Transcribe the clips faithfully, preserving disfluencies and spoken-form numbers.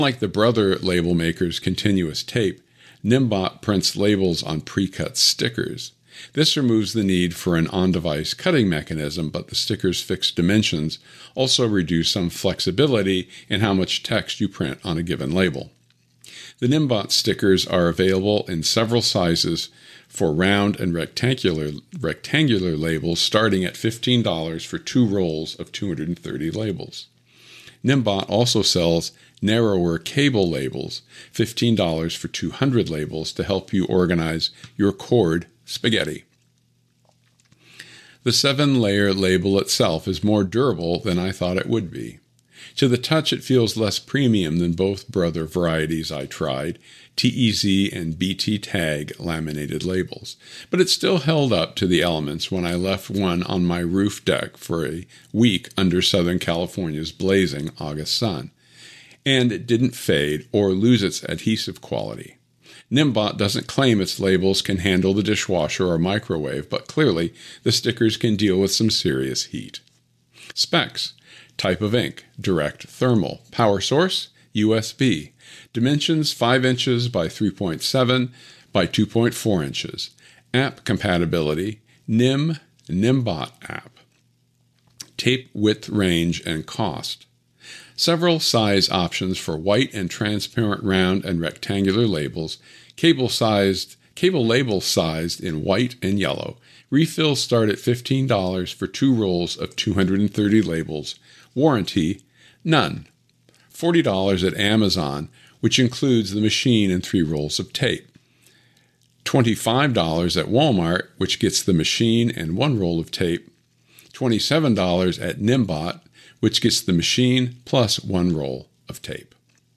Like the Brother label maker's continuous tape, Nimbot prints labels on pre-cut stickers. This removes the need for an on-device cutting mechanism, but the sticker's fixed dimensions also reduce some flexibility in how much text you print on a given label. The Nimbot stickers are available in several sizes for round and rectangular rectangular labels, starting at fifteen dollars for two rolls of two hundred thirty labels. Nimbot also sells narrower cable labels, fifteen dollars for two hundred labels, to help you organize your cord spaghetti. The seven-layer label itself is more durable than I thought it would be. To the touch, it feels less premium than both Brother varieties I tried, T E Z and B T Tag laminated labels, but it still held up to the elements when I left one on my roof deck for a week under Southern California's blazing August sun, and it didn't fade or lose its adhesive quality. Nimbot doesn't claim its labels can handle the dishwasher or microwave, but clearly the stickers can deal with some serious heat. Specs: type of ink, direct thermal, power source, U S B, dimensions five inches by three point seven by two point four inches, app compatibility, Nim, Nimbot app, tape width range and cost. Several size options for white and transparent round and rectangular labels, cable sized, cable label sized in white and yellow. Refills start at fifteen dollars for two rolls of two hundred thirty labels. Warranty: none. forty dollars at Amazon, which includes the machine and three rolls of tape. twenty-five dollars at Walmart, which gets the machine and one roll of tape. twenty-seven dollars at Nimbot, which gets the machine plus one roll of tape.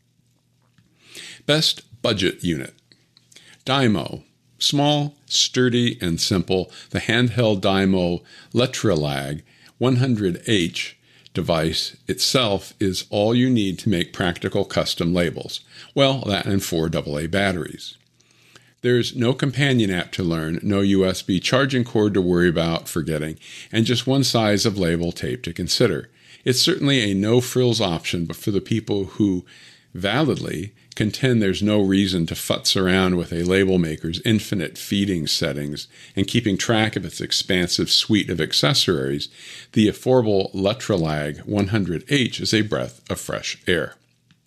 Best budget unit: Dymo. Small, sturdy, and simple, the handheld Dymo Letralag one hundred H device itself is all you need to make practical custom labels. Well, that and four double A batteries. There's no companion app to learn, no U S B charging cord to worry about forgetting, and just one size of label tape to consider. It's certainly a no-frills option, but for the people who validly contend there's no reason to futz around with a label maker's infinite feeding settings and keeping track of its expansive suite of accessories, the affordable Letralag one hundred H is a breath of fresh air.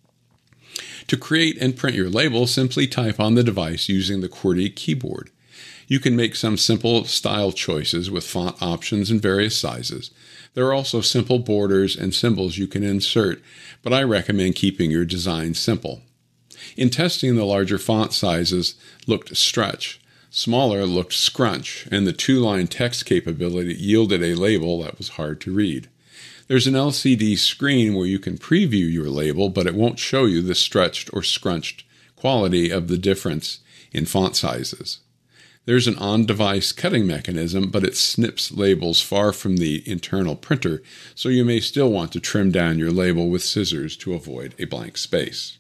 To create and print your label, simply type on the device using the QWERTY keyboard. You can make some simple style choices with font options in various sizes. There are also simple borders and symbols you can insert, but I recommend keeping your design simple. In testing, the larger font sizes looked stretch, smaller looked scrunch, and the two-line text capability yielded a label that was hard to read. There's an L C D screen where you can preview your label, but it won't show you the stretched or scrunched quality of the difference in font sizes. There's an on-device cutting mechanism, but it snips labels far from the internal printer, so you may still want to trim down your label with scissors to avoid a blank space.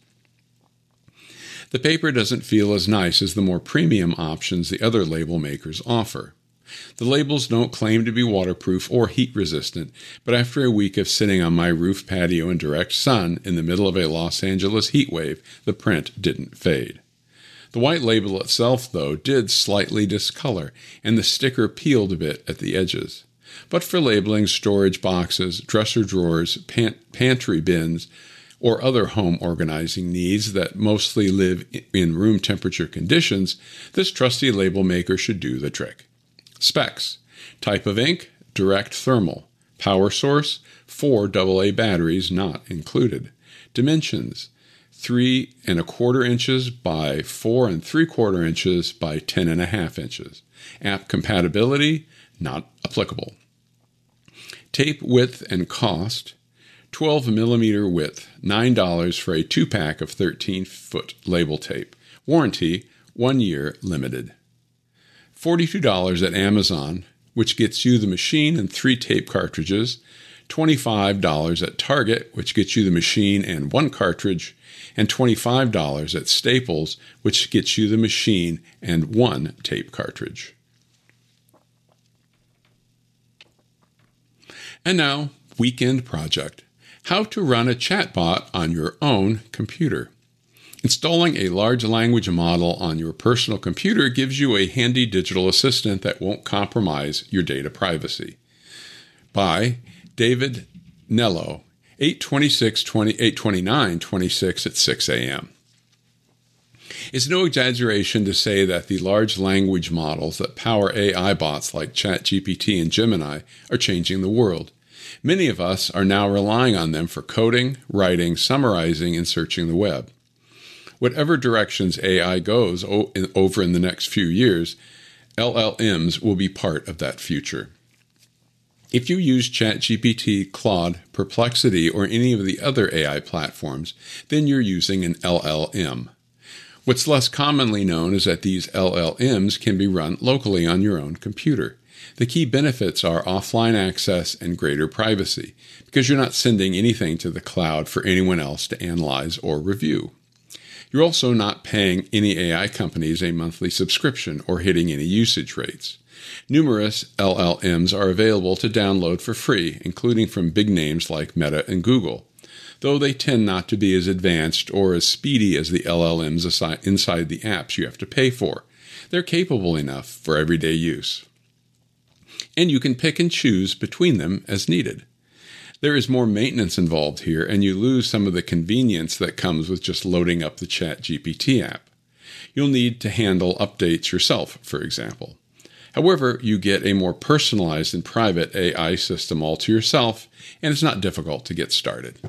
The paper doesn't feel as nice as the more premium options the other label makers offer. The labels don't claim to be waterproof or heat-resistant, but after a week of sitting on my roof patio in direct sun in the middle of a Los Angeles heat wave, the print didn't fade. The white label itself, though, did slightly discolor, and the sticker peeled a bit at the edges. But for labeling storage boxes, dresser drawers, pant- pantry bins, or other home organizing needs that mostly live in room temperature conditions, this trusty label maker should do the trick. Specs: type of ink, direct thermal. Power source, four double A batteries not included. Dimensions: three and a quarter inches by four and three quarter inches by ten and a half inches. App compatibility, not applicable. Tape width and cost: twelve millimeter width, nine dollars for a two-pack of thirteen foot label tape. Warranty, one year limited. forty-two dollars at Amazon, which gets you the machine and three tape cartridges. twenty-five dollars at Target, which gets you the machine and one cartridge. And twenty-five dollars at Staples, which gets you the machine and one tape cartridge. And now, weekend project. How to run a chatbot on your own computer. Installing a large language model on your personal computer gives you a handy digital assistant that won't compromise your data privacy. By David Nello, eight twenty-six twenty-nine twenty-six at six a.m. It's no exaggeration to say that the large language models that power A I bots like ChatGPT and Gemini are changing the world. Many of us are now relying on them for coding, writing, summarizing, and searching the web. Whatever directions A I goes o- over in the next few years, L L Ms will be part of that future. If you use ChatGPT, Claude, Perplexity, or any of the other A I platforms, then you're using an L L M. What's less commonly known is that these L L Ms can be run locally on your own computer. The key benefits are offline access and greater privacy, because you're not sending anything to the cloud for anyone else to analyze or review. You're also not paying any A I companies a monthly subscription or hitting any usage rates. Numerous L L Ms are available to download for free, including from big names like Meta and Google, though they tend not to be as advanced or as speedy as the L L Ms inside the apps you have to pay for. They're capable enough for everyday use. And you can pick and choose between them as needed. There is more maintenance involved here, and you lose some of the convenience that comes with just loading up the ChatGPT app. You'll need to handle updates yourself, for example. However, you get a more personalized and private A I system all to yourself, and it's not difficult to get started.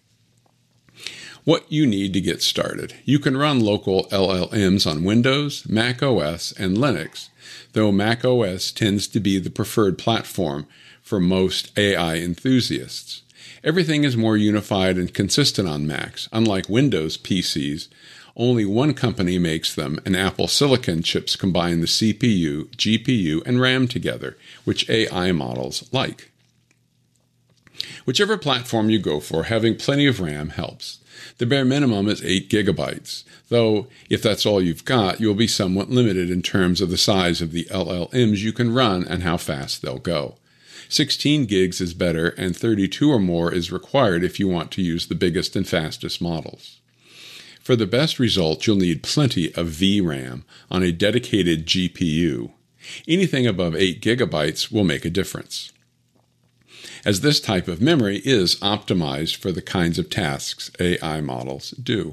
What you need to get started. You can run local L L Ms on Windows, Mac O S, and Linux, though Mac O S tends to be the preferred platform for most A I enthusiasts. Everything is more unified and consistent on Macs. Unlike Windows P Cs, only one company makes them, and Apple Silicon chips combine the C P U, G P U, and RAM together, which A I models like. Whichever platform you go for, having plenty of RAM helps. The bare minimum is eight gigabytes, though if that's all you've got, you'll be somewhat limited in terms of the size of the L L Ms you can run and how fast they'll go. sixteen gigs is better, and thirty-two or more is required if you want to use the biggest and fastest models. For the best results, you'll need plenty of V RAM on a dedicated G P U. Anything above eight gigabytes will make a difference, as this type of memory is optimized for the kinds of tasks A I models do.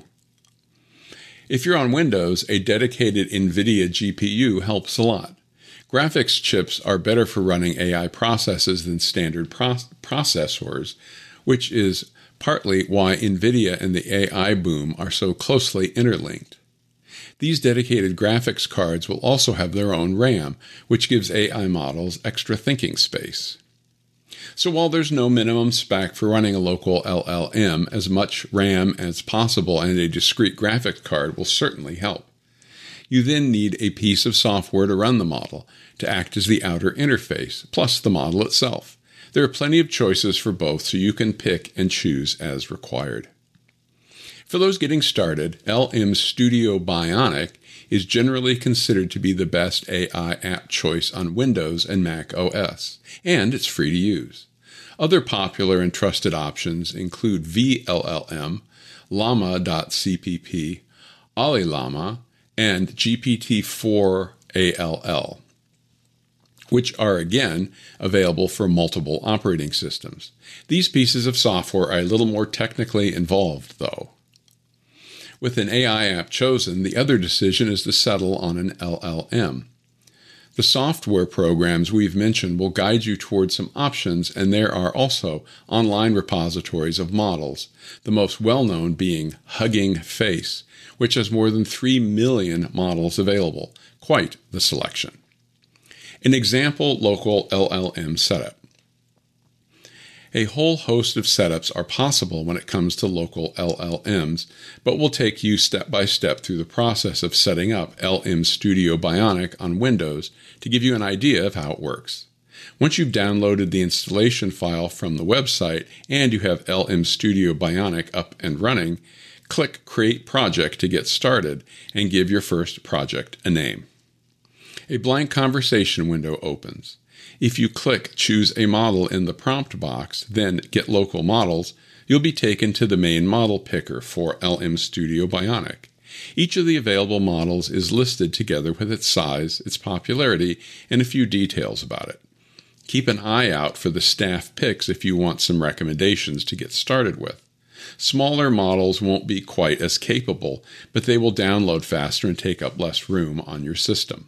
If you're on Windows, a dedicated NVIDIA G P U helps a lot. Graphics chips are better for running A I processes than standard pro- processors, which is partly why NVIDIA and the A I boom are so closely interlinked. These dedicated graphics cards will also have their own RAM, which gives A I models extra thinking space. So while there's no minimum spec for running a local L L M, as much RAM as possible and a discrete graphics card will certainly help. You then need a piece of software to run the model, to act as the outer interface, plus the model itself. There are plenty of choices for both, so you can pick and choose as required. For those getting started, L M Studio Bionic is generally considered to be the best A I app choice on Windows and Mac O S, and it's free to use. Other popular and trusted options include V L L M, Llama dot C P P, Olllama, and G P T four A L L, which are again available for multiple operating systems. These pieces of software are a little more technically involved, though. With an A I app chosen, the other decision is to settle on an L L M. The software programs we've mentioned will guide you towards some options, and there are also online repositories of models, the most well-known being Hugging Face, which has more than three million models available. Quite the selection. An example local L L M setup. A whole host of setups are possible when it comes to local L L Ms, but we'll take you step by step through the process of setting up L M Studio Bionic on Windows to give you an idea of how it works. Once you've downloaded the installation file from the website and you have L M Studio Bionic up and running, click Create Project to get started and give your first project a name. A blank conversation window opens. If you click Choose a Model in the prompt box, then Get Local Models, you'll be taken to the main model picker for L M Studio Bionic. Each of the available models is listed together with its size, its popularity, and a few details about it. Keep an eye out for the staff picks if you want some recommendations to get started with. Smaller models won't be quite as capable, but they will download faster and take up less room on your system.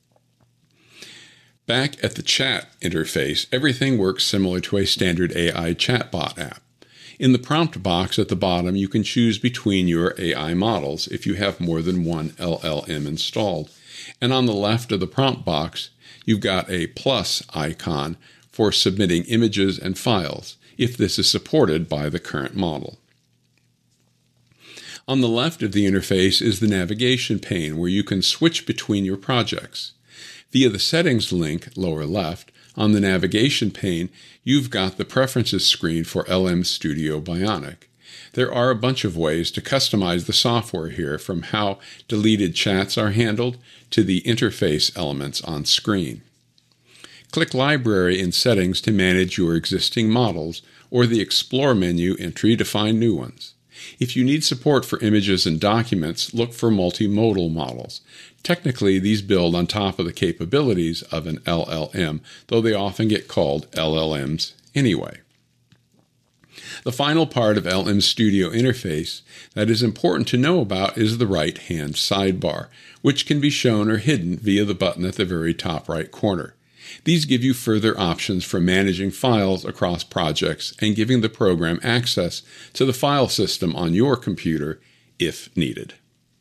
Back at the chat interface, everything works similar to a standard A I chatbot app. In the prompt box at the bottom, you can choose between your A I models if you have more than one L L M installed. And on the left of the prompt box, you've got a plus icon for submitting images and files, if this is supported by the current model. On the left of the interface is the navigation pane where you can switch between your projects. Via the settings link, lower left, on the navigation pane, you've got the preferences screen for L M Studio Bionic. There are a bunch of ways to customize the software here, from how deleted chats are handled to the interface elements on screen. Click Library in Settings to manage your existing models, or the Explore menu entry to find new ones. If you need support for images and documents, look for multimodal models. Technically, these build on top of the capabilities of an L L M, though they often get called L L Ms anyway. The final part of L M Studio interface that is important to know about is the right-hand sidebar, which can be shown or hidden via the button at the very top right corner. These give you further options for managing files across projects and giving the program access to the file system on your computer if needed.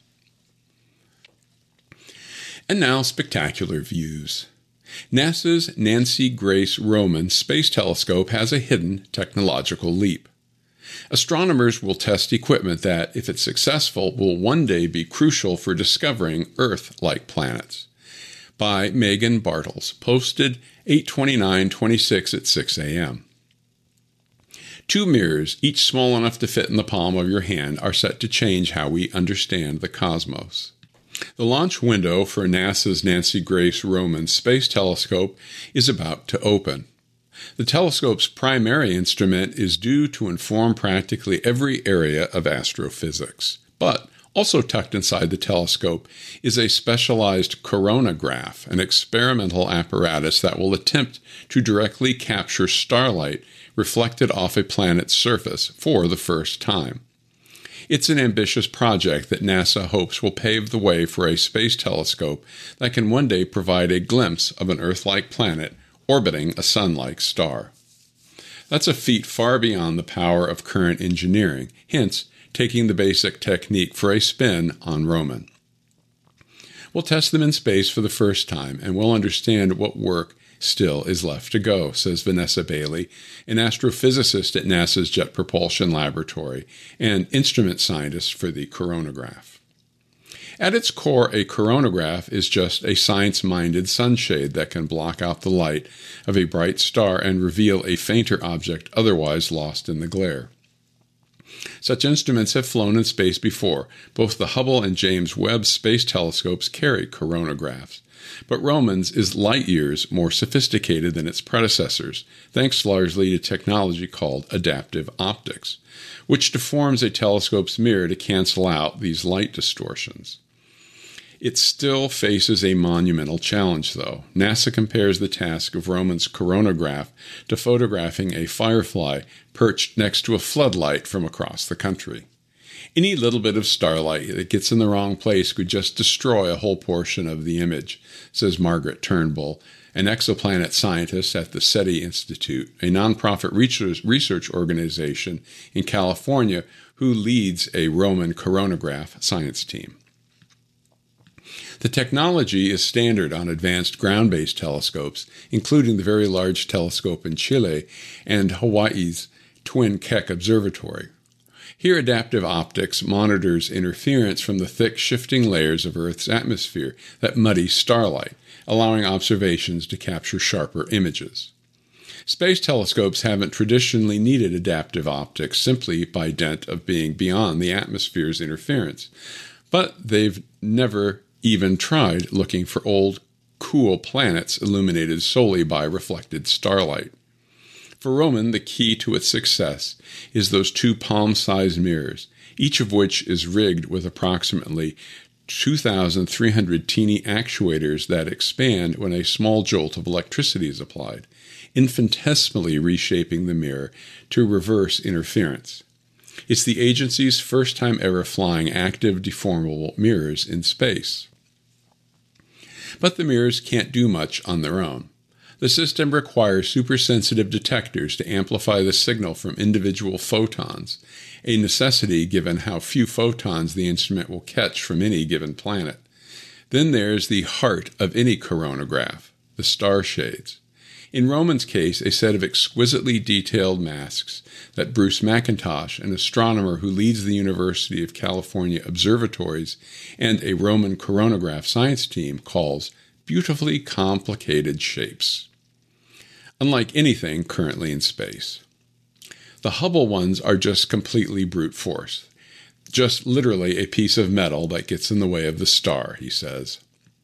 And now, spectacular views. NASA's Nancy Grace Roman Space Telescope has a hidden technological leap. Astronomers will test equipment that, if it's successful, will one day be crucial for discovering Earth-like planets. By Megan Bartels, posted eight twenty-nine twenty-six at six a.m. Two mirrors, each small enough to fit in the palm of your hand, are set to change how we understand the cosmos. The launch window for NASA's Nancy Grace Roman Space Telescope is about to open. The telescope's primary instrument is due to inform practically every area of astrophysics, but also tucked inside the telescope is a specialized coronagraph, an experimental apparatus that will attempt to directly capture starlight reflected off a planet's surface for the first time. It's an ambitious project that NASA hopes will pave the way for a space telescope that can one day provide a glimpse of an Earth-like planet orbiting a sun-like star. That's a feat far beyond the power of current engineering, hence taking the basic technique for a spin on Roman. We'll test them in space for the first time, and we'll understand what work still is left to go, says Vanessa Bailey, an astrophysicist at NASA's Jet Propulsion Laboratory and instrument scientist for the coronagraph. At its core, a coronagraph is just a science-minded sunshade that can block out the light of a bright star and reveal a fainter object otherwise lost in the glare. Such instruments have flown in space before. Both the Hubble and James Webb Space Telescopes carry coronagraphs. But Roman's is light years more sophisticated than its predecessors, thanks largely to technology called adaptive optics, which deforms a telescope's mirror to cancel out these light distortions. It still faces a monumental challenge, though. NASA compares the task of Roman's coronagraph to photographing a firefly perched next to a floodlight from across the country. Any little bit of starlight that gets in the wrong place could just destroy a whole portion of the image, says Margaret Turnbull, an exoplanet scientist at the SETI Institute, a nonprofit research organization in California who leads a Roman coronagraph science team. The technology is standard on advanced ground-based telescopes, including the Very Large Telescope in Chile and Hawaii's Twin Keck Observatory. Here, adaptive optics monitors interference from the thick, shifting layers of Earth's atmosphere that muddy starlight, allowing observations to capture sharper images. Space telescopes haven't traditionally needed adaptive optics simply by dint of being beyond the atmosphere's interference, but they've never even tried looking for old, cool planets illuminated solely by reflected starlight. For Roman, the key to its success is those two palm-sized mirrors, each of which is rigged with approximately two thousand three hundred teeny actuators that expand when a small jolt of electricity is applied, infinitesimally reshaping the mirror to reverse interference. It's the agency's first time ever flying active deformable mirrors in space. But the mirrors can't do much on their own. The system requires supersensitive detectors to amplify the signal from individual photons, a necessity given how few photons the instrument will catch from any given planet. Then there's the heart of any coronagraph, the star shades. In Roman's case, a set of exquisitely detailed masks that Bruce McIntosh, an astronomer who leads the University of California observatories, and a Roman coronagraph science team calls beautifully complicated shapes. Unlike anything currently in space. The Hubble ones are just completely brute force. Just literally a piece of metal that gets in the way of the star, he says.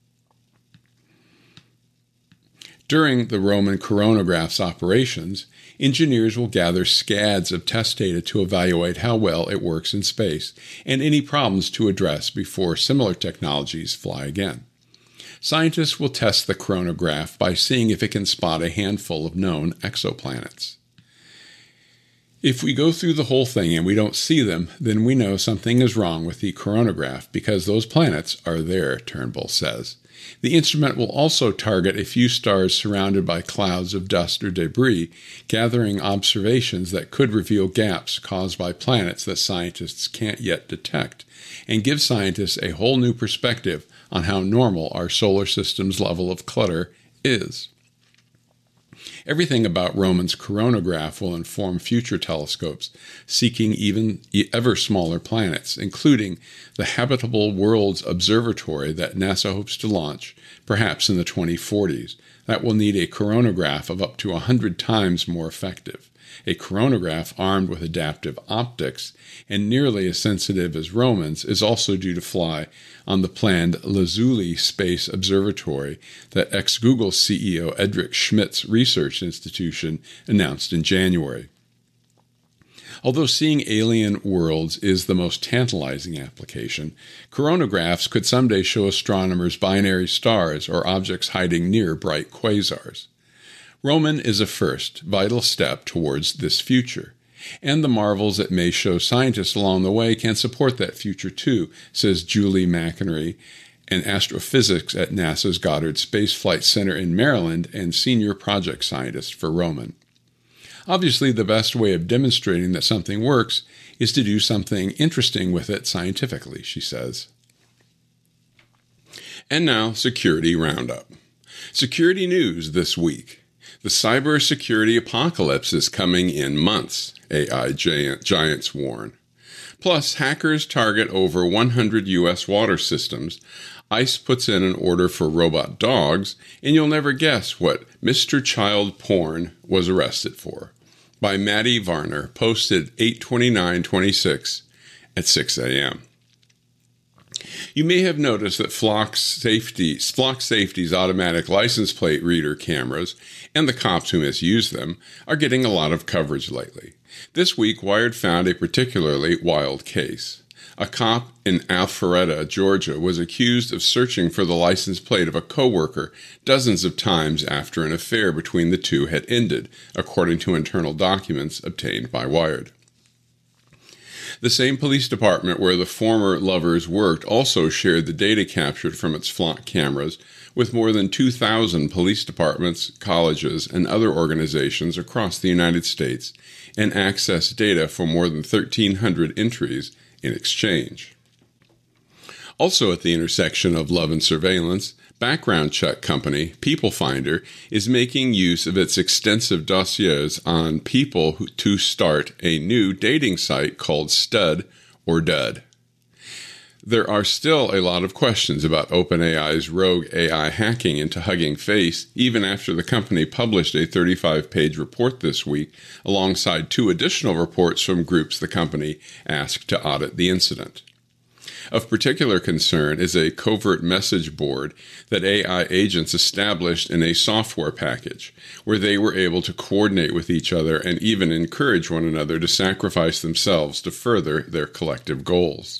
During the Roman coronagraph's operations, engineers will gather scads of test data to evaluate how well it works in space and any problems to address before similar technologies fly again. Scientists will test the coronagraph by seeing if it can spot a handful of known exoplanets. If we go through the whole thing and we don't see them, then we know something is wrong with the coronagraph because those planets are there, Turnbull says. The instrument will also target a few stars surrounded by clouds of dust or debris, gathering observations that could reveal gaps caused by planets that scientists can't yet detect, and give scientists a whole new perspective on how normal our solar system's level of clutter is. Everything about Roman's coronagraph will inform future telescopes seeking even ever smaller planets, including the Habitable Worlds Observatory that NASA hopes to launch, perhaps in the twenty forties, that will need a coronagraph of up to one hundred times more effective. A coronagraph armed with adaptive optics and nearly as sensitive as Roman's is also due to fly on the planned Lazuli Space Observatory that ex-Google C E O Edric Schmidt's research institution announced in January. Although seeing alien worlds is the most tantalizing application, coronagraphs could someday show astronomers binary stars or objects hiding near bright quasars. Roman is a first, vital step towards this future, and the marvels it may show scientists along the way can support that future too, says Julie McInerney, an astrophysics at NASA's Goddard Space Flight Center in Maryland and senior project scientist for Roman. Obviously, the best way of demonstrating that something works is to do something interesting with it scientifically, she says. And now, Security Roundup. Security news this week. The cybersecurity apocalypse is coming in months, A I giants warn. Plus, hackers target over one hundred U S water systems, ICE puts in an order for robot dogs, and you'll never guess what Mister Child Porn was arrested for. By Maddie Varner, posted eight twenty-nine twenty-six at six a.m. You may have noticed that Flock, Safety, Flock Safety's automatic license plate reader cameras and the cops who misuse them are getting a lot of coverage lately. This week, Wired found a particularly wild case. A cop in Alpharetta, Georgia, was accused of searching for the license plate of a coworker dozens of times after an affair between the two had ended, according to internal documents obtained by Wired. The same police department where the former lovers worked also shared the data captured from its Flock cameras with more than two thousand police departments, colleges, and other organizations across the United States and accessed data for more than thirteen hundred entries in exchange. Also at the intersection of love and surveillance, background check company PeopleFinder is making use of its extensive dossiers on people who, to start a new dating site called Stud or Dud. There are still a lot of questions about OpenAI's rogue A I hacking into Hugging Face, even after the company published a thirty-five page report this week, alongside two additional reports from groups the company asked to audit the incident. Of particular concern is a covert message board that A I agents established in a software package, where they were able to coordinate with each other and even encourage one another to sacrifice themselves to further their collective goals.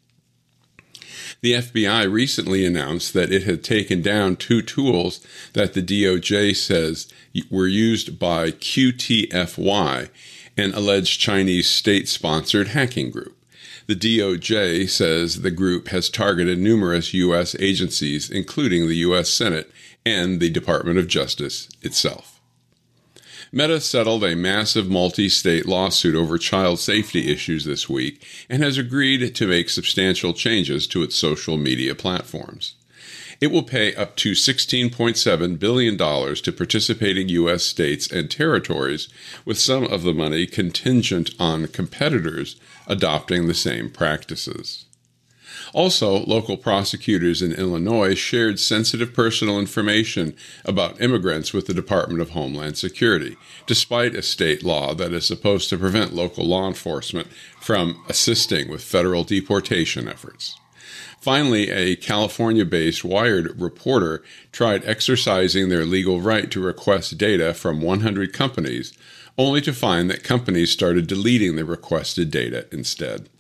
The F B I recently announced that it had taken down two tools that the D O J says were used by Q T F Y, an alleged Chinese state-sponsored hacking group. The D O J says the group has targeted numerous U S agencies, including the U S Senate and the Department of Justice itself. Meta settled a massive multi-state lawsuit over child safety issues this week and has agreed to make substantial changes to its social media platforms. It will pay up to sixteen point seven billion dollars to participating U S states and territories, with some of the money contingent on competitors adopting the same practices. Also, local prosecutors in Illinois shared sensitive personal information about immigrants with the Department of Homeland Security, despite a state law that is supposed to prevent local law enforcement from assisting with federal deportation efforts. Finally, a California-based Wired reporter tried exercising their legal right to request data from one hundred companies, only to find that companies started deleting the requested data instead.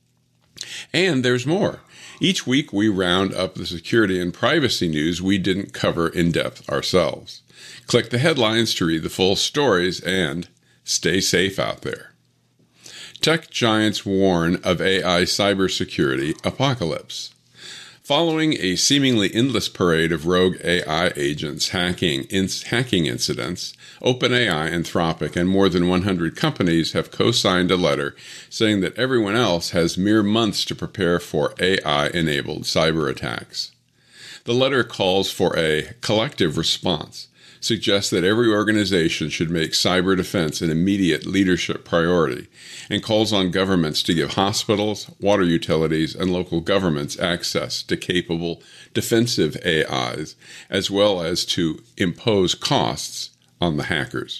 And there's more. Each week we round up the security and privacy news we didn't cover in depth ourselves. Click the headlines to read the full stories and stay safe out there. Tech giants warn of A I cybersecurity apocalypse. Following a seemingly endless parade of rogue A I agents hacking, in, hacking incidents, OpenAI, Anthropic, and more than one hundred companies have co-signed a letter saying that everyone else has mere months to prepare for A I-enabled cyber attacks. The letter calls for a collective response, suggests that every organization should make cyber defense an immediate leadership priority, and calls on governments to give hospitals, water utilities, and local governments access to capable defensive A Is, as well as to impose costs on the hackers.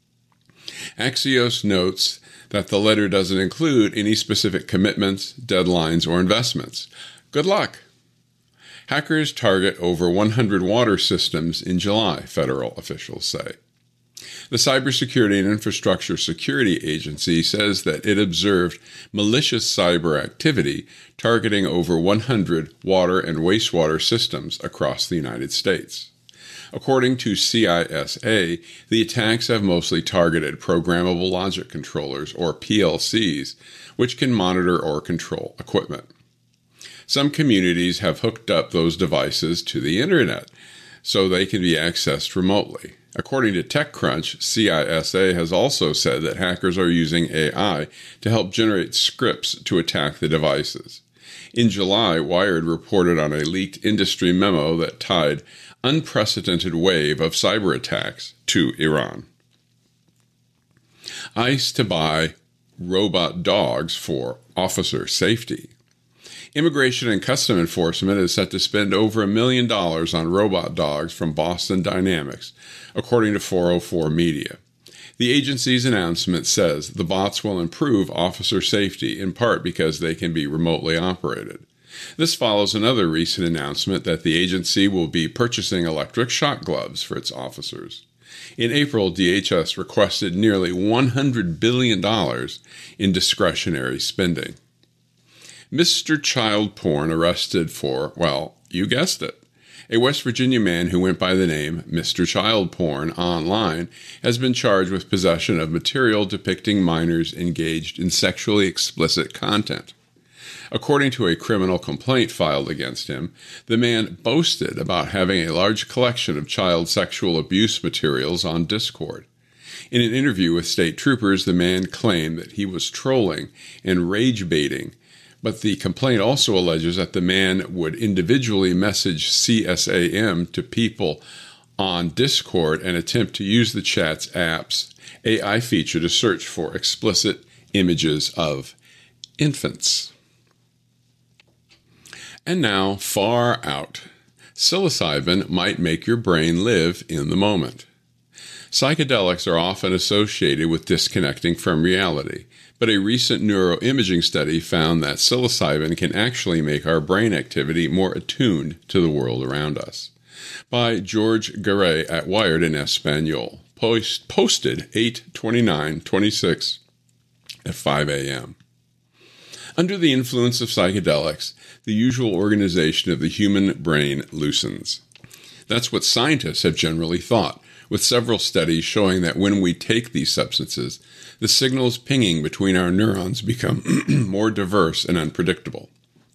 Axios notes that the letter doesn't include any specific commitments, deadlines, or investments. Good luck! Hackers target over one hundred water systems in July, federal officials say. The Cybersecurity and Infrastructure Security Agency says that it observed malicious cyber activity targeting over one hundred water and wastewater systems across the United States. According to C I S A, the attacks have mostly targeted programmable logic controllers, or P L Cs, which can monitor or control equipment. Some communities have hooked up those devices to the internet so they can be accessed remotely. According to TechCrunch, C I S A has also said that hackers are using A I to help generate scripts to attack the devices. In July, Wired reported on a leaked industry memo that tied unprecedented wave of cyber attacks to Iran. ICE to buy robot dogs for officer safety. Immigration and Customs Enforcement is set to spend over a million dollars on robot dogs from Boston Dynamics, according to four oh four Media. The agency's announcement says the bots will improve officer safety, in part because they can be remotely operated. This follows another recent announcement that the agency will be purchasing electric shock gloves for its officers. In April, D H S requested nearly one hundred billion dollars in discretionary spending. Mister Child Porn arrested for, well, you guessed it. A West Virginia man who went by the name Mister Child Porn online has been charged with possession of material depicting minors engaged in sexually explicit content. According to a criminal complaint filed against him, the man boasted about having a large collection of child sexual abuse materials on Discord. In an interview with state troopers, the man claimed that he was trolling and rage-baiting, but the complaint also alleges that the man would individually message C S A M to people on Discord and attempt to use the chat's app's A I feature to search for explicit images of infants. And now, far out. Psilocybin might make your brain live in the moment. Psychedelics are often associated with disconnecting from reality, but a recent neuroimaging study found that psilocybin can actually make our brain activity more attuned to the world around us. By George Garay at Wired in Espanol, post, posted eight twenty-nine twenty-six at five a.m. Under the influence of psychedelics, the usual organization of the human brain loosens. That's what scientists have generally thought, with several studies showing that when we take these substances, the signals pinging between our neurons become more diverse and unpredictable.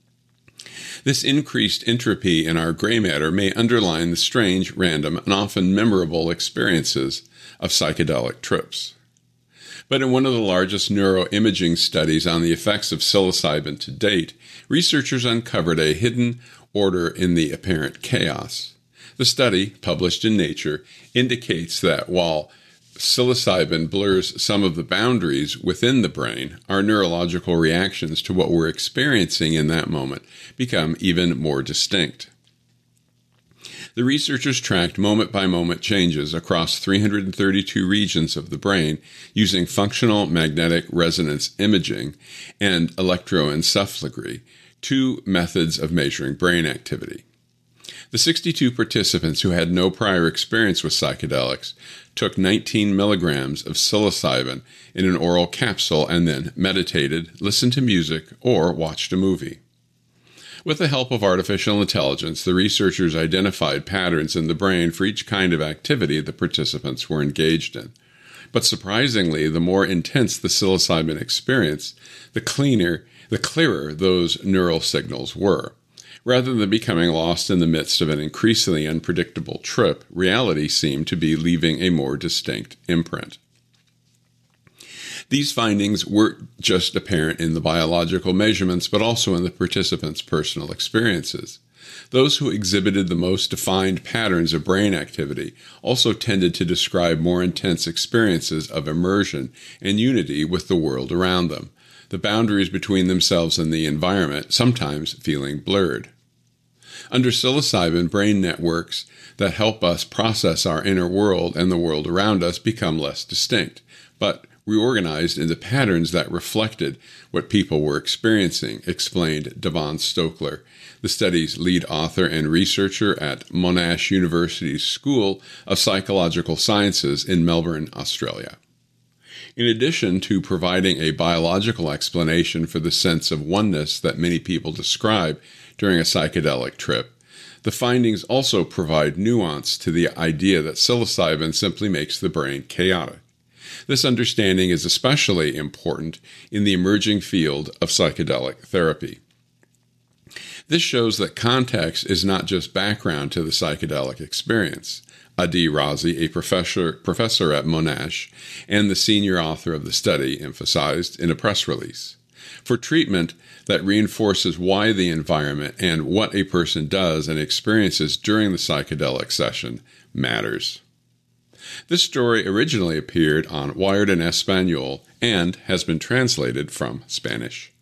This increased entropy in our gray matter may underline the strange, random, and often memorable experiences of psychedelic trips. But in one of the largest neuroimaging studies on the effects of psilocybin to date, researchers uncovered a hidden order in the apparent chaos. The study, published in Nature, indicates that while psilocybin blurs some of the boundaries within the brain, our neurological reactions to what we're experiencing in that moment become even more distinct. The researchers tracked moment-by-moment changes across three hundred thirty-two regions of the brain using functional magnetic resonance imaging and electroencephalography, two methods of measuring brain activity. The sixty-two participants who had no prior experience with psychedelics took nineteen milligrams of psilocybin in an oral capsule and then meditated, listened to music, or watched a movie. With the help of artificial intelligence, the researchers identified patterns in the brain for each kind of activity the participants were engaged in. But surprisingly, the more intense the psilocybin experience, the cleaner, the clearer those neural signals were. Rather than becoming lost in the midst of an increasingly unpredictable trip, reality seemed to be leaving a more distinct imprint. These findings weren't just apparent in the biological measurements, but also in the participants' personal experiences. Those who exhibited the most defined patterns of brain activity also tended to describe more intense experiences of immersion and unity with the world around them, the boundaries between themselves and the environment sometimes feeling blurred. Under psilocybin, brain networks that help us process our inner world and the world around us become less distinct, but reorganized into patterns that reflected what people were experiencing, explained Devon Stokler, the study's lead author and researcher at Monash University's School of Psychological Sciences in Melbourne, Australia. In addition to providing a biological explanation for the sense of oneness that many people describe during a psychedelic trip, the findings also provide nuance to the idea that psilocybin simply makes the brain chaotic. This understanding is especially important in the emerging field of psychedelic therapy. This shows that context is not just background to the psychedelic experience. Adi Razi, a professor, professor at Monash and the senior author of the study, emphasized in a press release. For treatment that reinforces why the environment and what a person does and experiences during the psychedelic session matters. This story originally appeared on Wired in Espanol and has been translated from Spanish.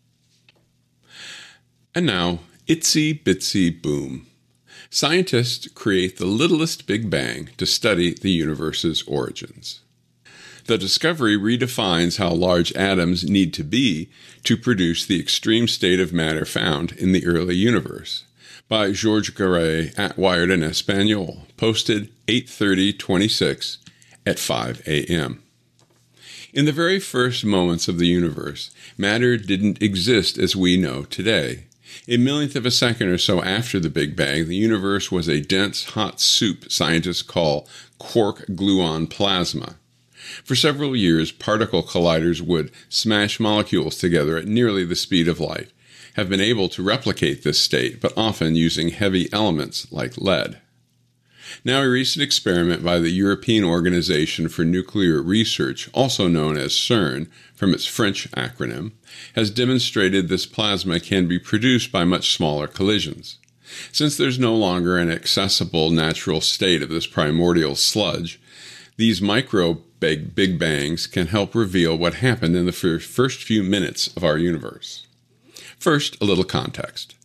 And now, Itsy Bitsy Boom. Scientists create the littlest Big Bang to study the universe's origins. The discovery redefines how large atoms need to be to produce the extreme state of matter found in the early universe. By George Garay at Wired in Espanol, posted eight thirty twenty-six at five a.m. In the very first moments of the universe, matter didn't exist as we know today. A millionth of a second or so after the Big Bang, the universe was a dense, hot soup scientists call quark-gluon plasma. For several years, particle colliders would smash molecules together at nearly the speed of light, have been able to replicate this state, but often using heavy elements like lead. Now, a recent experiment by the European Organization for Nuclear Research, also known as CERN from its French acronym, has demonstrated this plasma can be produced by much smaller collisions. Since there's no longer an accessible natural state of this primordial sludge, these micro big, big bangs can help reveal what happened in the first few minutes of our universe. First, a little context.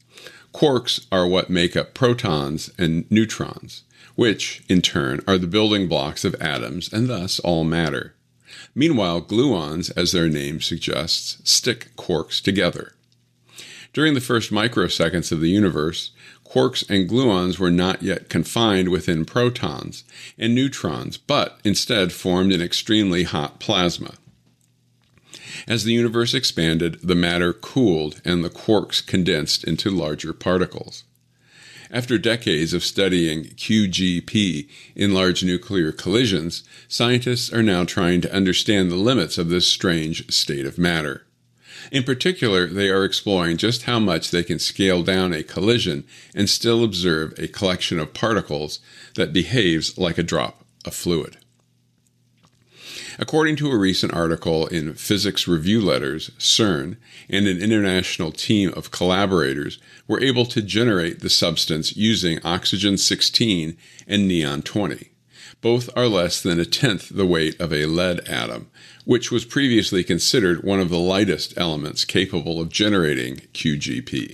Quarks are what make up protons and neutrons, which, in turn, are the building blocks of atoms and thus all matter. Meanwhile, gluons, as their name suggests, stick quarks together. During the first microseconds of the universe, quarks and gluons were not yet confined within protons and neutrons, but instead formed an extremely hot plasma. As the universe expanded, the matter cooled and the quarks condensed into larger particles. After decades of studying Q G P in large nuclear collisions, scientists are now trying to understand the limits of this strange state of matter. In particular, they are exploring just how much they can scale down a collision and still observe a collection of particles that behaves like a drop of fluid. According to a recent article in Physics Review Letters, CERN and an international team of collaborators were able to generate the substance using oxygen sixteen and neon twenty. Both are less than a tenth the weight of a lead atom, which was previously considered one of the lightest elements capable of generating Q G P.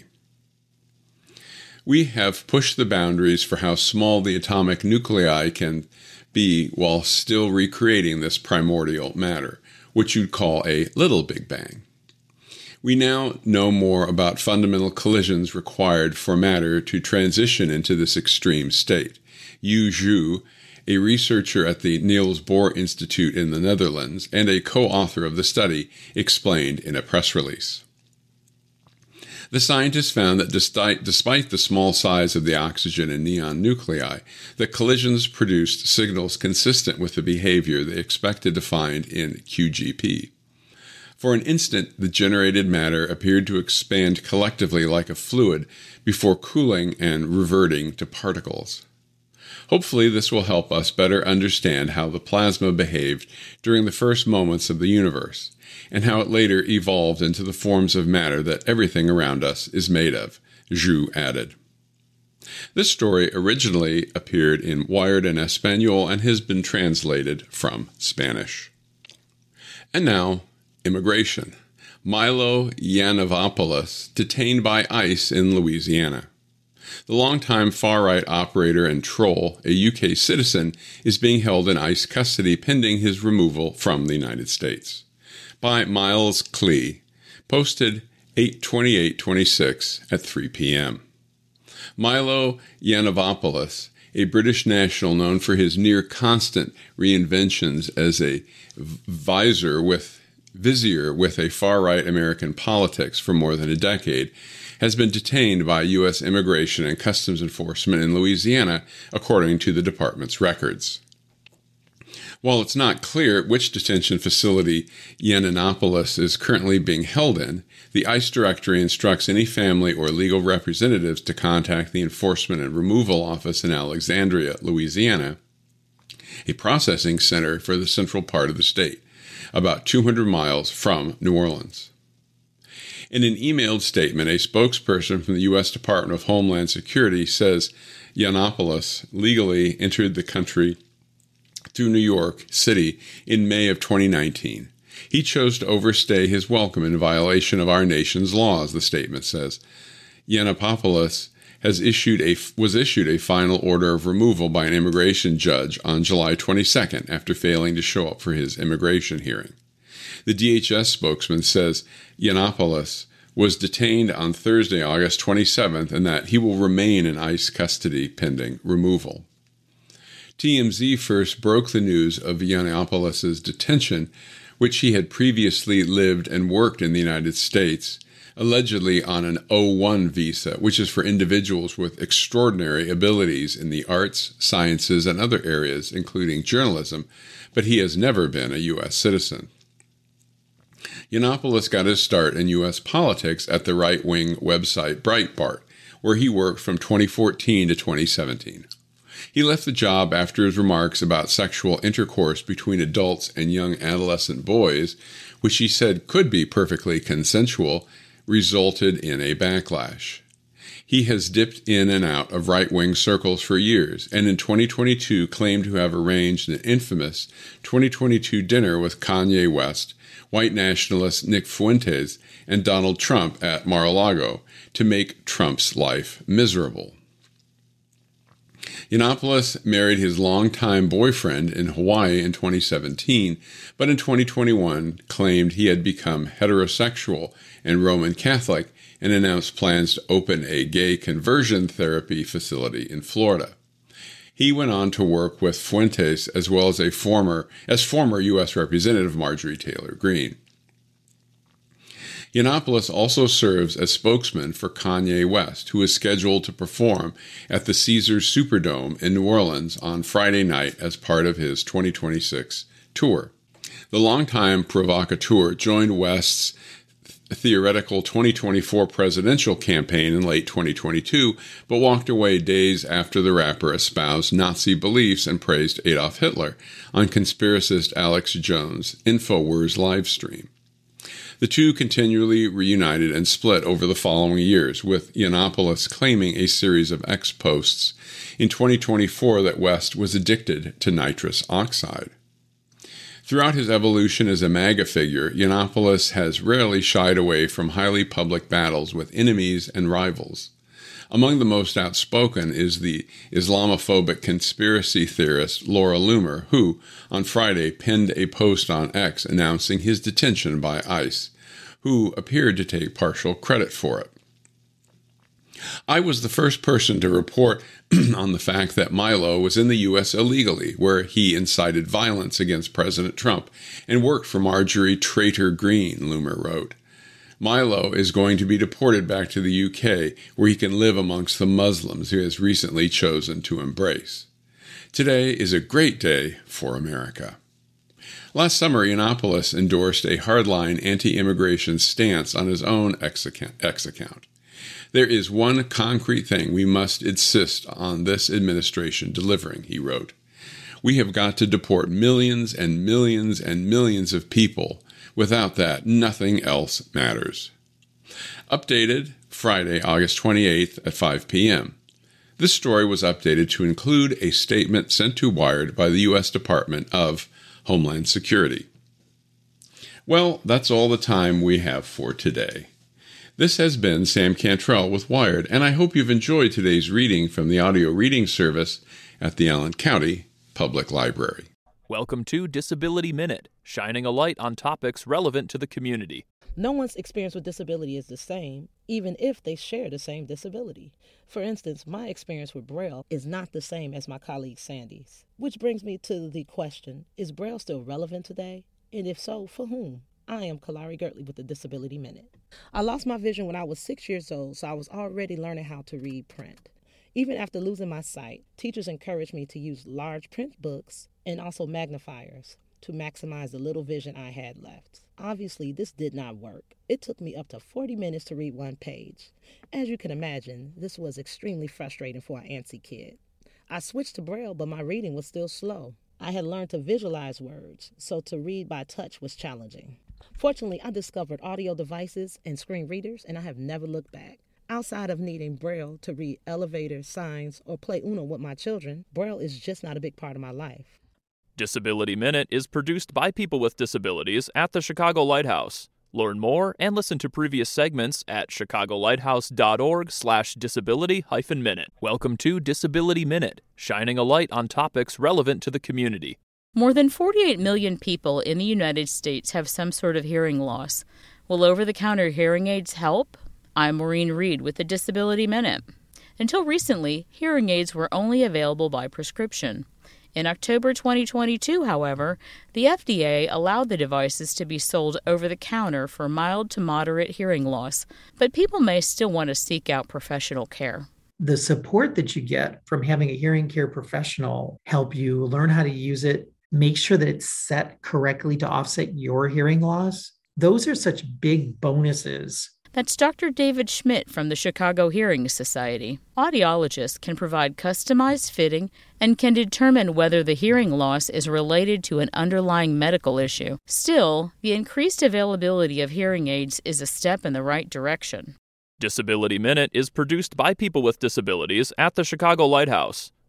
We have pushed the boundaries for how small the atomic nuclei can be while still recreating this primordial matter, which you'd call a little Big Bang. We now know more about fundamental collisions required for matter to transition into this extreme state. Yu Zhu, a researcher at the Niels Bohr Institute in the Netherlands and a co-author of the study, explained in a press release. The scientists found that despite, despite the small size of the oxygen and neon nuclei, the collisions produced signals consistent with the behavior they expected to find in Q G P. For an instant, the generated matter appeared to expand collectively like a fluid before cooling and reverting to particles. Hopefully, this will help us better understand how the plasma behaved during the first moments of the universe, and how it later evolved into the forms of matter that everything around us is made of, Zhu added. This story originally appeared in Wired en Español and has been translated from Spanish. And now, immigration. Milo Yiannopoulos detained by ICE in Louisiana. The longtime far-right operator and troll, a U K citizen, is being held in ICE custody pending his removal from the United States. By Miles Klee, posted eight twenty-eight twenty-six at three p.m. Milo Yiannopoulos, a British national known for his near-constant reinventions as a visor with, vizier with a far-right American politics for more than a decade, has been detained by U S Immigration and Customs Enforcement in Louisiana, according to the department's records. While it's not clear which detention facility Yiannopoulos is currently being held in, the ICE directory instructs any family or legal representatives to contact the Enforcement and Removal Office in Alexandria, Louisiana, a processing center for the central part of the state, about two hundred miles from New Orleans. In an emailed statement, a spokesperson from the U S Department of Homeland Security says Yiannopoulos legally entered the country through New York City in May of twenty nineteen. He chose to overstay his welcome in violation of our nation's laws, the statement says. Yiannopoulos has issued a, was issued a final order of removal by an immigration judge on July twenty-second after failing to show up for his immigration hearing. The D H S spokesman says Yiannopoulos was detained on Thursday, August twenty-seventh, and that he will remain in ICE custody pending removal. T M Z first broke the news of Yiannopoulos' detention, which he had previously lived and worked in the United States, allegedly on an O one visa, which is for individuals with extraordinary abilities in the arts, sciences, and other areas, including journalism, but he has never been a U S citizen. Yiannopoulos got his start in U S politics at the right-wing website Breitbart, where he worked from twenty fourteen to twenty seventeen. He left the job after his remarks about sexual intercourse between adults and young adolescent boys, which he said could be perfectly consensual, resulted in a backlash. He has dipped in and out of right-wing circles for years, and in twenty twenty-two claimed to have arranged an infamous twenty twenty-two dinner with Kanye West, white nationalist Nick Fuentes, and Donald Trump at Mar-a-Lago to make Trump's life miserable. Yiannopoulos married his longtime boyfriend in Hawaii in twenty seventeen, but in twenty twenty-one claimed he had become heterosexual and Roman Catholic and announced plans to open a gay conversion therapy facility in Florida. He went on to work with Fuentes as well as a former as former U S Representative Marjorie Taylor Greene. Yiannopoulos also serves as spokesman for Kanye West, who is scheduled to perform at the Caesars Superdome in New Orleans on Friday night as part of his twenty twenty-six tour. The longtime provocateur joined West's theoretical twenty twenty-four presidential campaign in late twenty twenty-two, but walked away days after the rapper espoused Nazi beliefs and praised Adolf Hitler on conspiracist Alex Jones' InfoWars livestream. The two continually reunited and split over the following years, with Yiannopoulos claiming a series of ex-posts in twenty twenty-four that West was addicted to nitrous oxide. Throughout his evolution as a MAGA figure, Yiannopoulos has rarely shied away from highly public battles with enemies and rivals. Among the most outspoken is the Islamophobic conspiracy theorist Laura Loomer, who, on Friday, penned a post on X announcing his detention by ICE, who appeared to take partial credit for it. I was the first person to report on the fact that Milo was in the U S illegally, where he incited violence against President Trump and worked for Marjorie Traitor Greene, Loomer wrote. Milo is going to be deported back to the U K, where he can live amongst the Muslims he has recently chosen to embrace. Today is a great day for America. Last summer, Yiannopoulos endorsed a hardline anti-immigration stance on his own X account. X account. There is one concrete thing we must insist on this administration delivering, he wrote. We have got to deport millions and millions and millions of people. Without that, nothing else matters. Updated Friday, August twenty-eighth at five p.m. This story was updated to include a statement sent to Wired by the U S Department of Homeland Security. Well, that's all the time we have for today. This has been Sam Cantrell with Wired, and I hope you've enjoyed today's reading from the audio reading service at the Allen County Public Library. Welcome to Disability Minute, shining a light on topics relevant to the community. No one's experience with disability is the same, even if they share the same disability. For instance, my experience with Braille is not the same as my colleague Sandy's. Which brings me to the question, is Braille still relevant today? And if so, for whom? I am Kalari Gertley with the Disability Minute. I lost my vision when I was six years old, so I was already learning how to read print. Even after losing my sight, teachers encouraged me to use large print books and also magnifiers to maximize the little vision I had left. Obviously, this did not work. It took me up to forty minutes to read one page. As you can imagine, this was extremely frustrating for an antsy kid. I switched to Braille, but my reading was still slow. I had learned to visualize words, so to read by touch was challenging. Fortunately, I discovered audio devices and screen readers, and I have never looked back. Outside of needing Braille to read elevators, signs, or play Uno with my children, Braille is just not a big part of my life. Disability Minute is produced by people with disabilities at the Chicago Lighthouse. Learn more and listen to previous segments at chicagolighthouse.org slash disability hyphen minute. Welcome to Disability Minute, shining a light on topics relevant to the community. More than forty-eight million people in the United States have some sort of hearing loss. Will over-the-counter hearing aids help? I'm Maureen Reed with the Disability Minute. Until recently, hearing aids were only available by prescription. In October twenty twenty-two, however, the F D A allowed the devices to be sold over the counter for mild to moderate hearing loss, but people may still want to seek out professional care. The support that you get from having a hearing care professional help you learn how to use it, make sure that it's set correctly to offset your hearing loss, those are such big bonuses. That's Doctor David Schmidt from the Chicago Hearing Society. Audiologists can provide customized fitting and can determine whether the hearing loss is related to an underlying medical issue. Still, the increased availability of hearing aids is a step in the right direction. Disability Minute is produced by people with disabilities at the Chicago Lighthouse.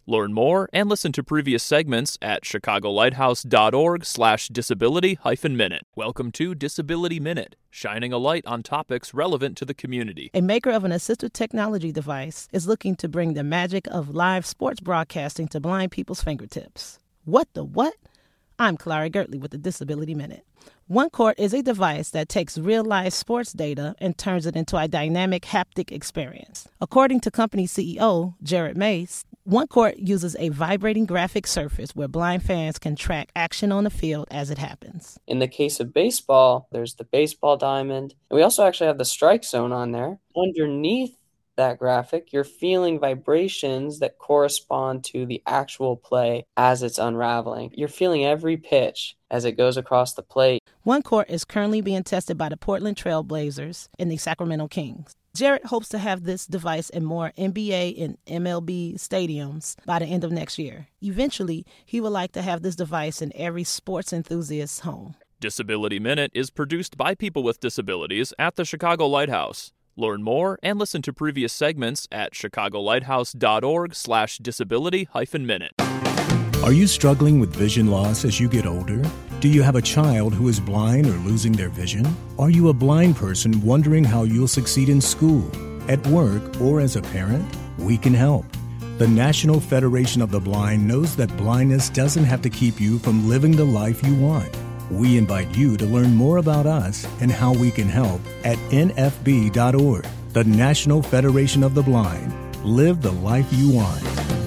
Learn more and listen to previous segments at chicagolighthouse.org slash disability hyphen minute. Welcome to Disability Minute, shining a light on topics relevant to the community. A maker of an assistive technology device is looking to bring the magic of live sports broadcasting to blind people's fingertips. What the what? I'm Clara Gertley with the Disability Minute. OneCourt is a device that takes real-life sports data and turns it into a dynamic haptic experience. According to company C E O Jared Mace, OneCourt uses a vibrating graphic surface where blind fans can track action on the field as it happens. In the case of baseball, there's the baseball diamond. And we also actually have the strike zone on there. Underneath that graphic, you're feeling vibrations that correspond to the actual play as it's unraveling. You're feeling every pitch as it goes across the plate. OneCourt is currently being tested by the Portland Trail Blazers and the Sacramento Kings. Jared hopes to have this device in more N B A and M L B stadiums by the end of next year. Eventually, he would like to have this device in every sports enthusiast's home. Disability Minute is produced by people with disabilities at the Chicago Lighthouse. Learn more and listen to previous segments at chicagolighthouse.org slash disability hyphen minute. Are you struggling with vision loss as you get older? Do you have a child who is blind or losing their vision? Are you a blind person wondering how you'll succeed in school, at work, or as a parent? We can help. The National Federation of the Blind knows that blindness doesn't have to keep you from living the life you want. We invite you to learn more about us and how we can help at N F B dot org. The National Federation of the Blind. Live the life you want.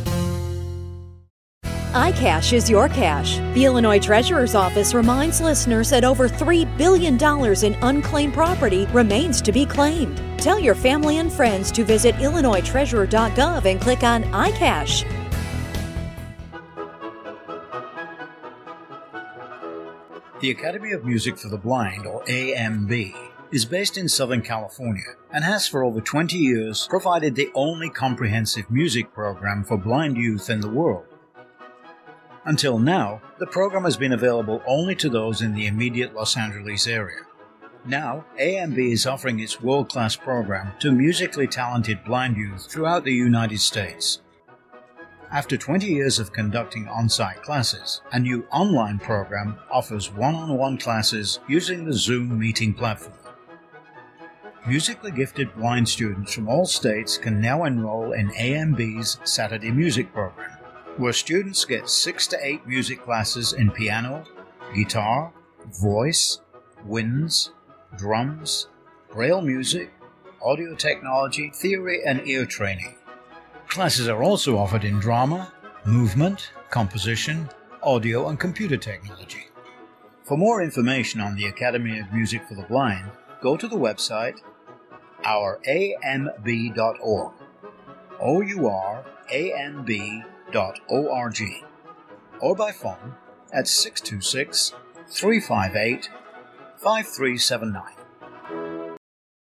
iCash is your cash. The Illinois Treasurer's Office reminds listeners that over three billion dollars in unclaimed property remains to be claimed. Tell your family and friends to visit illinois treasurer dot gov and click on iCash. The Academy of Music for the Blind, or A M B, is based in Southern California and has for over twenty years provided the only comprehensive music program for blind youth in the world. Until now, the program has been available only to those in the immediate Los Angeles area. Now, A M B is offering its world-class program to musically talented blind youth throughout the United States. After twenty years of conducting on-site classes, a new online program offers one-on-one classes using the Zoom meeting platform. Musically gifted blind students from all states can now enroll in A M B's Saturday Music program, where students get six to eight music classes in piano, guitar, voice, winds, drums, braille music, audio technology, theory, and ear training. Classes are also offered in drama, movement, composition, audio, and computer technology. For more information on the Academy of Music for the Blind, go to the website our A M B dot org, O U R A M B dot O R G, or by phone at six two six, three five eight, five three seven nine.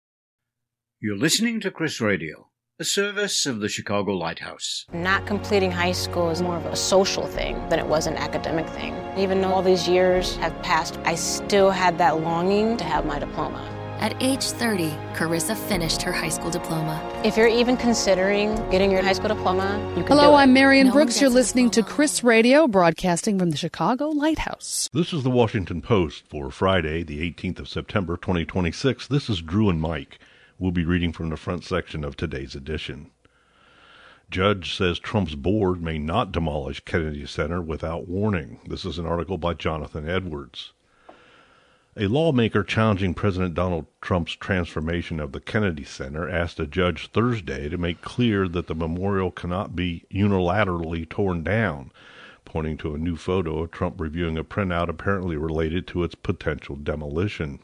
You're listening to Chris Radio, a service of the Chicago Lighthouse. Not completing high school is more of a social thing than it was an academic thing. Even though all these years have passed, I still had that longing to have my diploma. At age thirty, Carissa finished her high school diploma. If you're even considering getting your high school diploma, you can Hello, do it. I'm Marion No Brooks. You're listening to diploma. Chris Radio, broadcasting from the Chicago Lighthouse. This is the Washington Post for Friday, the eighteenth of September, twenty twenty-six. This is Drew and Mike. We'll be reading from the front section of today's edition. Judge says Trump's board may not demolish Kennedy Center without warning. This is an article by Jonathan Edwards. A lawmaker challenging President Donald Trump's transformation of the Kennedy Center asked a judge Thursday to make clear that the memorial cannot be unilaterally torn down, pointing to a new photo of Trump reviewing a printout apparently related to its potential demolition.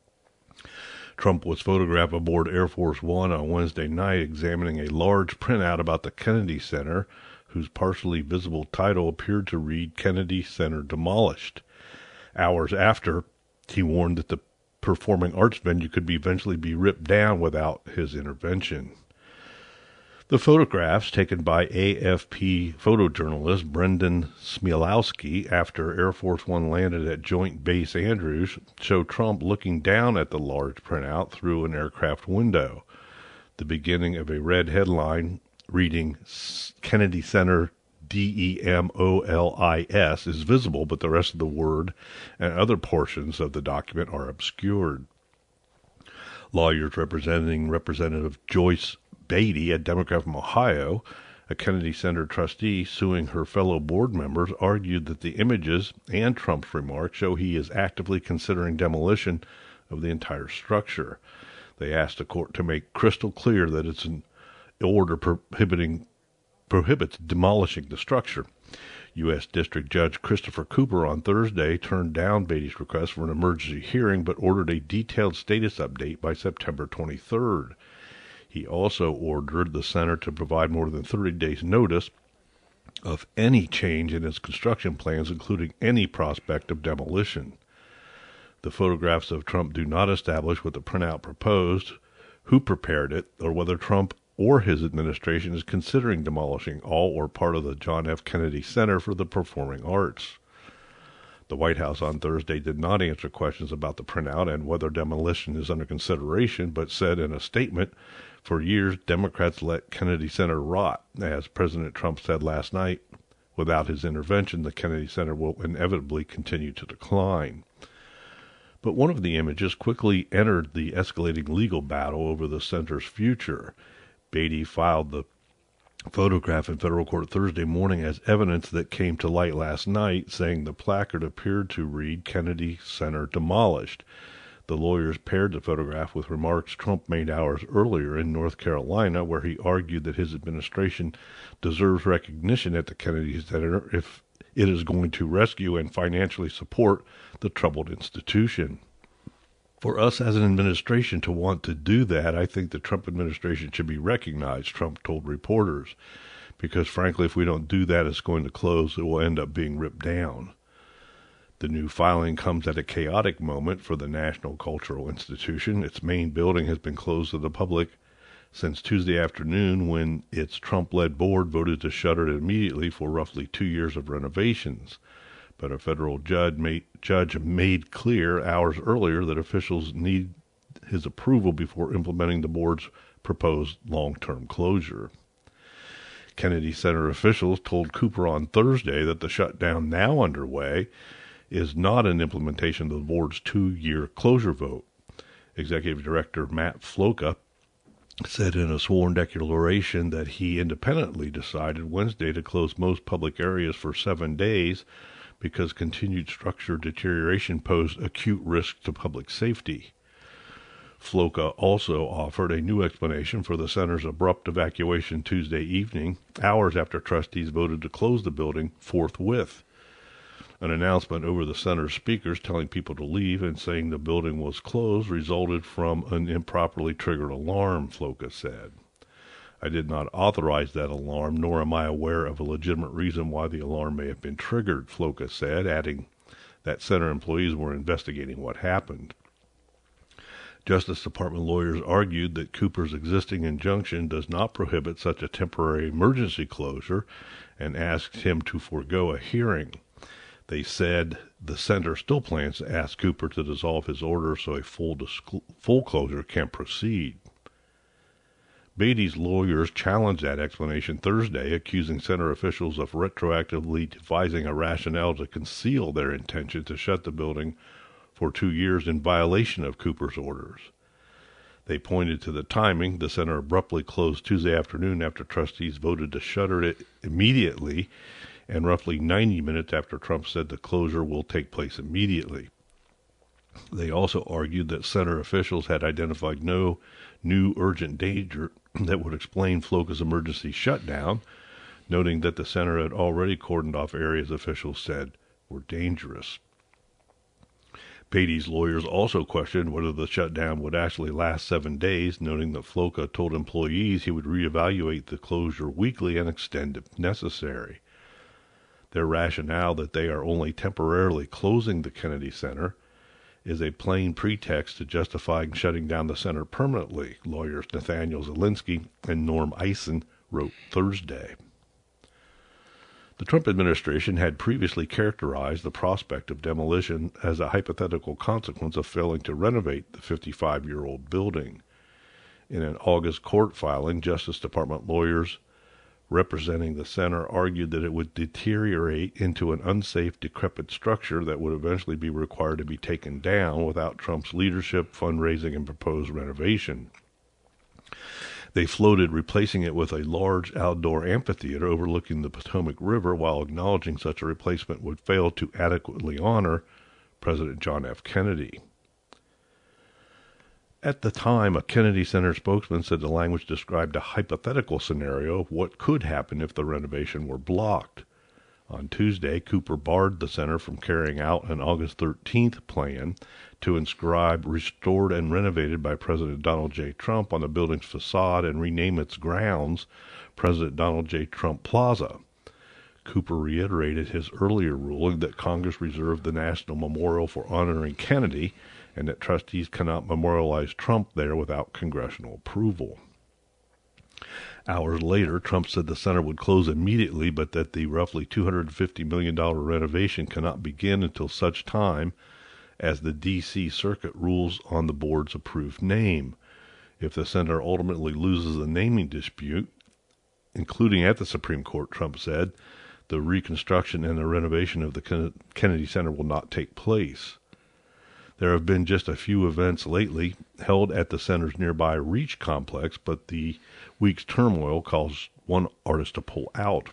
Trump was photographed aboard Air Force One on Wednesday night examining a large printout about the Kennedy Center, whose partially visible title appeared to read Kennedy Center Demolished. Hours after, he warned that the performing arts venue could be eventually be ripped down without his intervention. The photographs, taken by A F P photojournalist Brendan Smielowski after Air Force One landed at Joint Base Andrews, show Trump looking down at the large printout through an aircraft window. The beginning of a red headline reading Kennedy Center D E M O L I S, is visible, but the rest of the word and other portions of the document are obscured. Lawyers representing Representative Joyce Beatty, a Democrat from Ohio, a Kennedy Center trustee suing her fellow board members, argued that the images and Trump's remarks show he is actively considering demolition of the entire structure. They asked the court to make crystal clear that it's an order prohibiting prohibits demolishing the structure. U S District Judge Christopher Cooper on Thursday turned down Beatty's request for an emergency hearing, but ordered a detailed status update by September twenty-third. He also ordered the center to provide more than thirty days' notice of any change in its construction plans, including any prospect of demolition. The photographs of Trump do not establish what the printout proposed, who prepared it, or whether Trump or his administration is considering demolishing all or part of the John F. Kennedy Center for the Performing Arts. The White House on Thursday did not answer questions about the printout and whether demolition is under consideration, but said in a statement, "For years, Democrats let Kennedy Center rot. As President Trump said last night, without his intervention, the Kennedy Center will inevitably continue to decline." But one of the images quickly entered the escalating legal battle over the center's future. Beatty filed the photograph in federal court Thursday morning as evidence that came to light last night, saying the placard appeared to read Kennedy Center demolished. The lawyers paired the photograph with remarks Trump made hours earlier in North Carolina, where he argued that his administration deserves recognition at the Kennedy Center if it is going to rescue and financially support the troubled institution. For us as an administration to want to do that, I think the Trump administration should be recognized, Trump told reporters, because frankly, if we don't do that, it's going to close. It will end up being ripped down. The new filing comes at a chaotic moment for the National Cultural Institution. Its main building has been closed to the public since Tuesday afternoon, when its Trump-led board voted to shutter it immediately for roughly two years of renovations. But a federal judge made, judge made clear hours earlier that officials need his approval before implementing the board's proposed long-term closure. Kennedy Center officials told Cooper on Thursday that the shutdown now underway is not an implementation of the board's two-year closure vote. Executive Director Matt Floca said in a sworn declaration that he independently decided Wednesday to close most public areas for seven days because continued structure deterioration posed acute risk to public safety. Floca also offered a new explanation for the center's abrupt evacuation Tuesday evening, hours after trustees voted to close the building forthwith. An announcement over the center's speakers telling people to leave and saying the building was closed resulted from an improperly triggered alarm, Floca said. "I did not authorize that alarm, nor am I aware of a legitimate reason why the alarm may have been triggered," Floca said, adding that center employees were investigating what happened. Justice Department lawyers argued that Cooper's existing injunction does not prohibit such a temporary emergency closure and asked him to forego a hearing. They said the center still plans to ask Cooper to dissolve his order so a full, discl- full closure can proceed. Beatty's lawyers challenged that explanation Thursday, accusing center officials of retroactively devising a rationale to conceal their intention to shut the building for two years in violation of Cooper's orders. They pointed to the timing. The center abruptly closed Tuesday afternoon after trustees voted to shutter it immediately, and roughly ninety minutes after Trump said the closure will take place immediately. They also argued that center officials had identified no new urgent danger that would explain Floca's emergency shutdown, noting that the center had already cordoned off areas officials said were dangerous. Beatty's lawyers also questioned whether the shutdown would actually last seven days, noting that Floca told employees he would reevaluate the closure weekly and extend if necessary. Their rationale that they are only temporarily closing the Kennedy Center is a plain pretext to justifying shutting down the center permanently, lawyers Nathaniel Zelinsky and Norm Eisen wrote Thursday. The Trump administration had previously characterized the prospect of demolition as a hypothetical consequence of failing to renovate the fifty-five-year-old building. In an August court filing, Justice Department lawyers representing the center, argued that it would deteriorate into an unsafe, decrepit structure that would eventually be required to be taken down without Trump's leadership, fundraising, and proposed renovation. They floated replacing it with a large outdoor amphitheater overlooking the Potomac River, while acknowledging such a replacement would fail to adequately honor President John F. Kennedy. At the time, a Kennedy Center spokesman said the language described a hypothetical scenario of what could happen if the renovation were blocked. On Tuesday, Cooper barred the center from carrying out an August thirteenth plan to inscribe "restored and renovated by President Donald J. Trump" on the building's facade and rename its grounds President Donald J. Trump Plaza. Cooper reiterated his earlier ruling that Congress reserved the National Memorial for honoring Kennedy and that trustees cannot memorialize Trump there without congressional approval. Hours later, Trump said the center would close immediately, but that the roughly two hundred fifty million dollars renovation cannot begin until such time as the D C Circuit rules on the board's approved name. If the center ultimately loses the naming dispute, including at the Supreme Court, Trump said, the reconstruction and the renovation of the Kennedy Center will not take place. There have been just a few events lately held at the center's nearby Reach complex, but the week's turmoil caused one artist to pull out.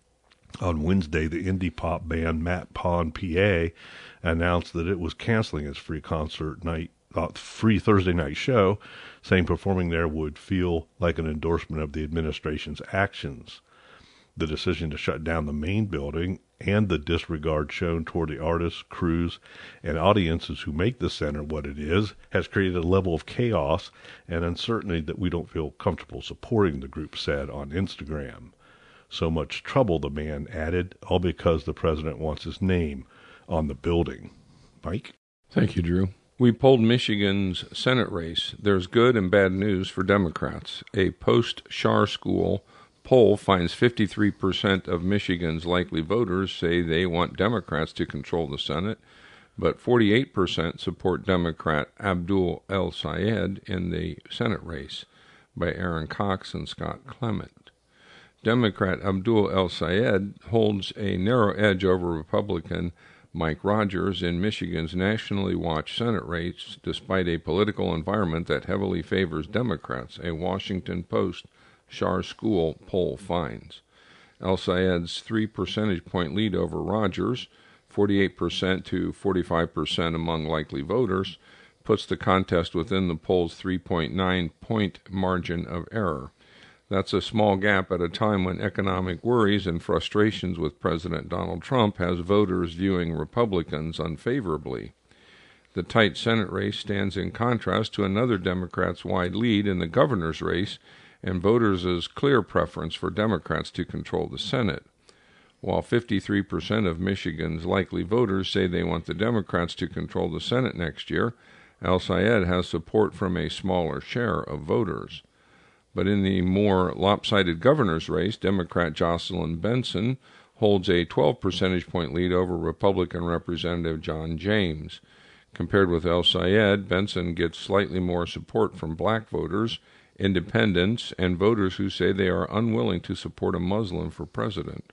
On Wednesday, the indie pop band Matt Pond P A announced that it was canceling its free concert night, uh, free Thursday night show, saying performing there would feel like an endorsement of the administration's actions. The decision to shut down the main building and the disregard shown toward the artists, crews, and audiences who make the center what it is has created a level of chaos and uncertainty that we don't feel comfortable supporting, the group said on Instagram. So much trouble, the band added, all because the president wants his name on the building. Mike? Thank you, Drew. We polled Michigan's Senate race. There's good and bad news for Democrats. A post-Schar School poll finds fifty-three percent of Michigan's likely voters say they want Democrats to control the Senate, but forty-eight percent support Democrat Abdul El-Sayed in the Senate race by Aaron Cox and Scott Clement. Democrat Abdul El-Sayed holds a narrow edge over Republican Mike Rogers in Michigan's nationally watched Senate race, despite a political environment that heavily favors Democrats, a Washington Post Schar School poll finds. El-Sayed's three percentage point lead over Rogers, forty-eight percent to forty-five percent among likely voters, puts the contest within the poll's three point nine point margin of error. That's a small gap at a time when economic worries and frustrations with President Donald Trump has voters viewing Republicans unfavorably. The tight Senate race stands in contrast to another Democrats' wide lead in the governor's race and voters' clear preference for Democrats to control the Senate. While fifty-three percent of Michigan's likely voters say they want the Democrats to control the Senate next year, El-Sayed has support from a smaller share of voters. But in the more lopsided governor's race, Democrat Jocelyn Benson holds a twelve percentage point lead over Republican Representative John James. Compared with El-Sayed, Benson gets slightly more support from black voters, independents, and voters who say they are unwilling to support a Muslim for president.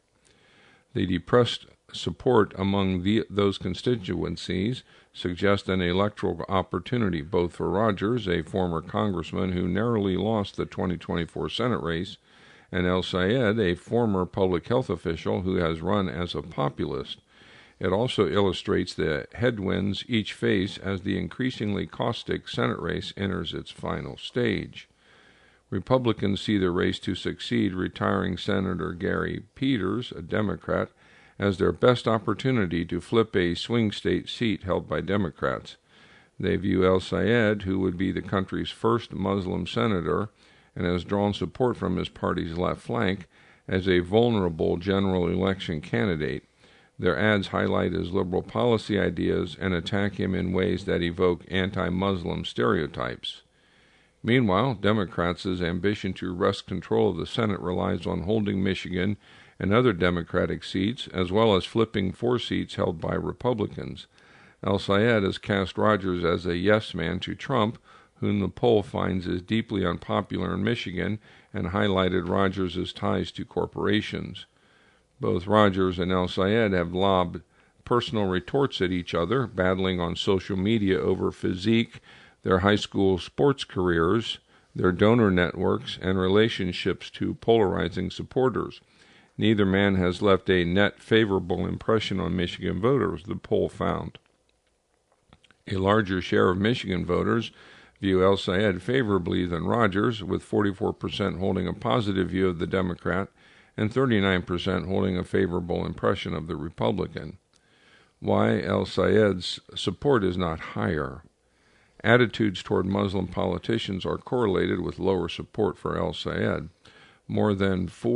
The depressed support among the, those constituencies suggests an electoral opportunity both for Rogers, a former congressman who narrowly lost the twenty twenty-four Senate race, and El-Sayed, a former public health official who has run as a populist. It also illustrates the headwinds each face as the increasingly caustic Senate race enters its final stage. Republicans see the race to succeed retiring Senator Gary Peters, a Democrat, as their best opportunity to flip a swing state seat held by Democrats. They view El-Sayed, who would be the country's first Muslim senator and has drawn support from his party's left flank, as a vulnerable general election candidate. Their ads highlight his liberal policy ideas and attack him in ways that evoke anti-Muslim stereotypes. Meanwhile, Democrats' ambition to wrest control of the Senate relies on holding Michigan and other Democratic seats, as well as flipping four seats held by Republicans. El-Sayed has cast Rogers as a yes man to Trump, whom the poll finds is deeply unpopular in Michigan and highlighted Rogers' ties to corporations. Both Rogers and El-Sayed have lobbed personal retorts at each other, battling on social media over physique, their high school sports careers, their donor networks, and relationships to polarizing supporters. Neither man has left a net favorable impression on Michigan voters, the poll found. A larger share of Michigan voters view El-Sayed favorably than Rogers, with forty-four percent holding a positive view of the Democrat and thirty-nine percent holding a favorable impression of the Republican. Why El-Sayed's support is not higher? Attitudes toward Muslim politicians are correlated with lower support for El-Sayed. More than four